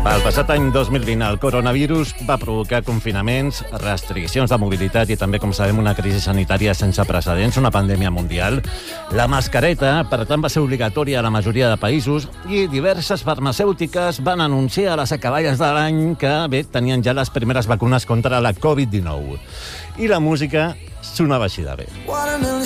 El passat any 2020 el coronavirus va provocar confinaments, restriccions de mobilitat i també, com sabem, una crisi sanitària sense precedents, una pandèmia mundial. La mascareta, per tant, va ser obligatòria a la majoria de països i diverses farmacèutiques van anunciar a les acaballes de l'any que, bé, tenien ja les primeres vacunes contra la Covid-19. I la música sonava així de bé.